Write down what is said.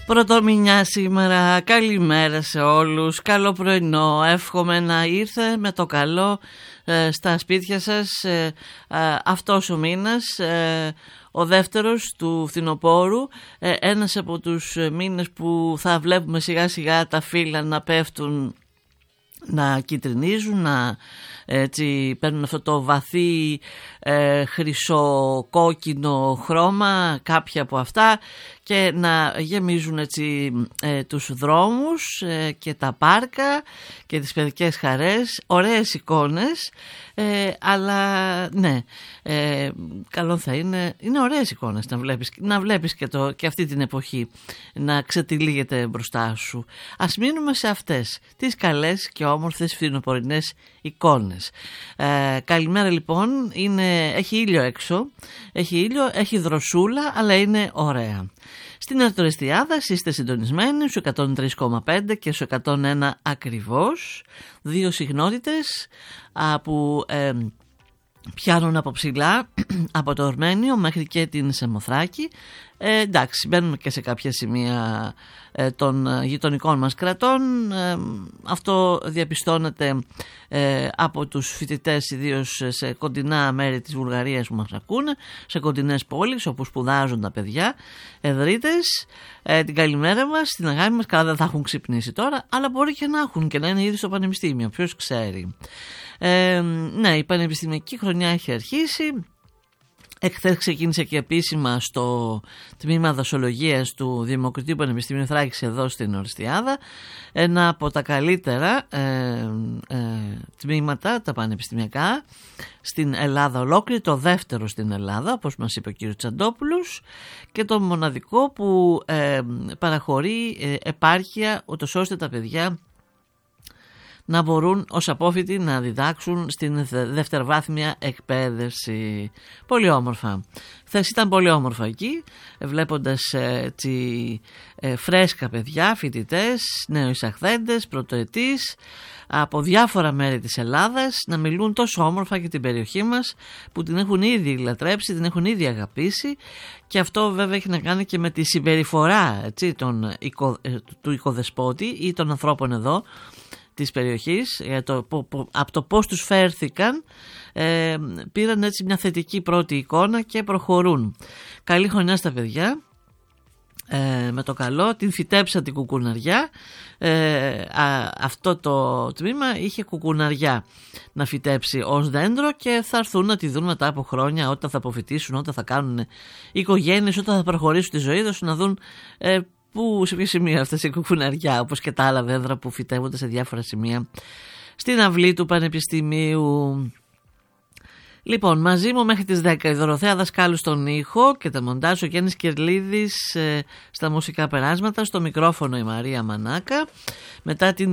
Πρωτομηνιά σήμερα, καλημέρα σε όλους, καλό πρωινό, εύχομαι να ήρθε με το καλό στα σπίτια σας αυτός ο μήνας, ο δεύτερος του φθινοπόρου, ένας από τους μήνες που θα βλέπουμε σιγά σιγά τα φύλλα να πέφτουν, να κυτρινίζουν, να έτσι παίρνουν αυτό το βαθύ χρυσό κόκκινο χρώμα, κάποια από αυτά, και να γεμίζουν έτσι τους δρόμους και τα πάρκα και τις παιδικές χαρές. Ωραίες εικόνες, αλλά ναι, καλό θα είναι ωραίες εικόνες να βλέπεις και αυτή την εποχή να ξετυλίγεται μπροστά σου. Ας μείνουμε σε αυτές τις καλές και όμορφες φθινοπορεινές εικόνες. Καλημέρα λοιπόν, έχει ήλιο έξω, έχει δροσούλα, αλλά είναι ωραία. Στην Αρτοριστιάδα είστε συντονισμένοι στους 103,5 και στους 101 ακριβώς, δύο συχνότητες που πιάνουν από ψηλά, από το Ορμένιο μέχρι και την Σαμοθράκη. Εντάξει, μπαίνουμε και σε κάποια σημεία των γειτονικών μας κρατών. Αυτό διαπιστώνεται από τους φοιτητές, ιδίως σε κοντινά μέρη της Βουλγαρίας που μας ακούνε, σε κοντινές πόλεις όπου σπουδάζουν τα παιδιά, εδρίτες. Την καλημέρα μας, την αγάπη μας. Καλά, δεν θα έχουν ξυπνήσει τώρα, αλλά μπορεί και να έχουν και να είναι ήδη στο πανεπιστήμιο, ποιος ξέρει. Ναι, η πανεπιστημιακή χρονιά έχει αρχίσει. Εχθές ξεκίνησε και επίσημα στο τμήμα δασολογίας του Δημοκρατίου Πανεπιστημίου Θράκης εδώ στην Ορεστιάδα, ένα από τα καλύτερα τμήματα, τα πανεπιστημιακά στην Ελλάδα ολόκληρη, το δεύτερο στην Ελλάδα όπως μας είπε ο κ. Τσαντόπουλος, και το μοναδικό που παραχωρεί επάρχεια ούτως ώστε τα παιδιά να μπορούν ως απόφοιτοι να διδάξουν στην δευτεροβάθμια εκπαίδευση. Πολύ όμορφα. Χθες ήταν πολύ όμορφα εκεί, βλέποντας φρέσκα παιδιά, φοιτητές, νεοεισαχθέντες, πρωτοετής από διάφορα μέρη της Ελλάδας να μιλούν τόσο όμορφα για την περιοχή μας που την έχουν ήδη λατρέψει, την έχουν ήδη αγαπήσει, και αυτό βέβαια έχει να κάνει και με τη συμπεριφορά του οικοδεσπότη ή των ανθρώπων εδώ της περιοχής, από το πώς τους φέρθηκαν, πήραν έτσι μια θετική πρώτη εικόνα και προχωρούν. Καλή χρονιά στα παιδιά, με το καλό. Την φυτέψα την κουκουναριά, αυτό το τμήμα είχε κουκουναριά να φυτέψει ως δέντρο και θα έρθουν να τη δουν μετά από χρόνια, όταν θα αποφυτίσουν, όταν θα κάνουν οικογένειες, όταν θα προχωρήσουν τη ζωή τους, να δουν σε ποιο σημείο αυτές οι κουκουναριά, όπως και τα άλλα δέντρα που φυτεύονται σε διάφορα σημεία στην αυλή του Πανεπιστημίου. Λοιπόν, μαζί μου μέχρι τις 10 η Δωροθέα Δασκάλου στον ήχο και τα μοντάζ, ο Γιάννης Κερλίδης στα μουσικά περάσματα, στο μικρόφωνο η Μαρία Μανάκα. Μετά την